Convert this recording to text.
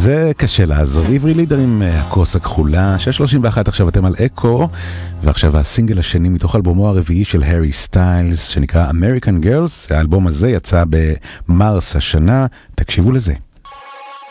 זה קשה לעזוב. עברי לידר עם הכוס הכחולה, 6:31 עכשיו אתם על אקו, ועכשיו הסינגל השני מתוך אלבומו הרביעי של הארי סטיילס, שנקרא American Girls. האלבום הזה יצא במרס השנה, תקשיבו לזה.